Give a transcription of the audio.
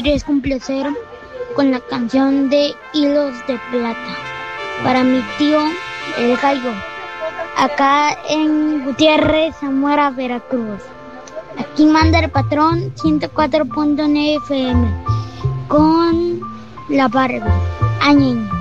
Rodríguez cumple 0 con la canción de Hilos de Plata. Para mi tío, el gallo, acá en Gutiérrez, Zamora, Veracruz. Aquí manda el patrón 104.9 FM con la Barbie. Añen.